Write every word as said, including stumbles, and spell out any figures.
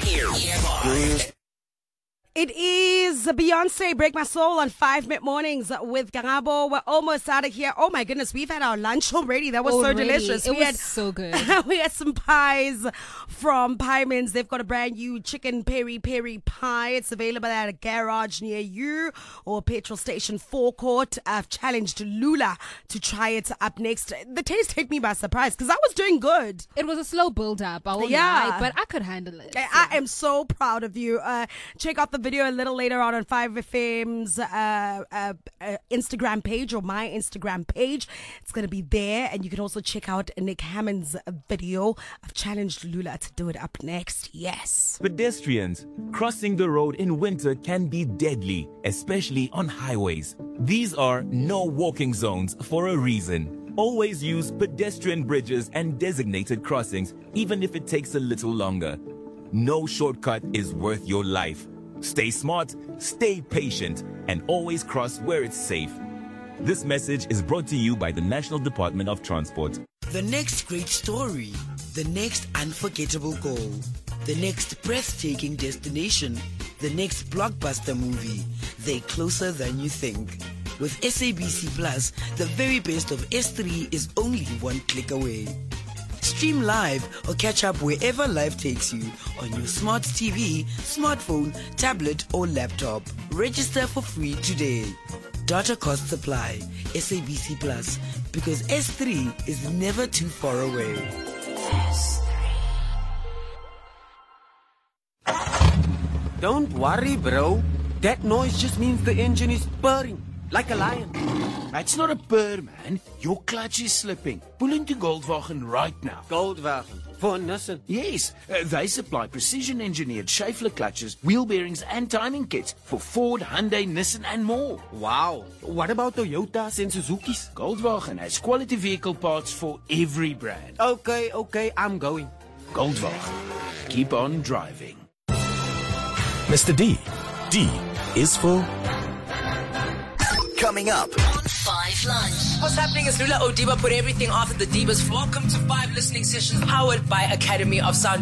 It is Beyonce, Break My Soul on five Mid Mornings with Gangabo. We're almost out of here. Oh my goodness, we've had our lunch already. That was already. so delicious. It we was had, so good. We had some pies from Pieman's. They've got a brand new chicken peri peri pie. It's available at a garage near you or petrol station forecourt. I've challenged Lula to try it up next. The taste hit me by surprise because I was doing good. It was a slow build up, I won't Yeah. lie, but I could handle it. I, I am so proud of you. Uh, check out the video a little later on on five F M's uh, uh, uh, Instagram page or my Instagram page. It's going to be there. And you can also check out Nick Hammond's video. I've challenged Lula to do it up next. Yes. Pedestrians crossing the road in winter can be deadly, especially on highways. These are no walking zones for a reason. Always use pedestrian bridges and designated crossings, even if it takes a little longer. No shortcut is worth your life. Stay smart, stay patient, and always cross where it's safe. This message is brought to you by the National Department of Transport. The next great story, the next unforgettable goal, the next breathtaking destination, the next blockbuster movie, they're closer than you think. With S A B C Plus, the very best of S three is only one click away. Stream live or catch up wherever life takes you on your smart T V, smartphone, tablet or laptop. Register for free today. Data costs apply. S A B C Plus, because S three is never too far away. S three. Don't worry, bro. That noise just means the engine is purring like a lion. That's not a purr, man. Your clutch is slipping. Pull into Goldwagen right now. Goldwagen? For Nissan? Yes. Uh, they supply precision-engineered Schaeffler clutches, wheel bearings and timing kits for Ford, Hyundai, Nissan and more. Wow. What about Toyotas and Suzuki's? Goldwagen has quality vehicle parts for every brand. Okay, okay, I'm going. Goldwagen. Keep on driving. Mister D. D is for... Coming up on Five Lunch. What's happening is Lula Odiba put everything after the Divas. Welcome to Five Listening Sessions powered by Academy of Sound.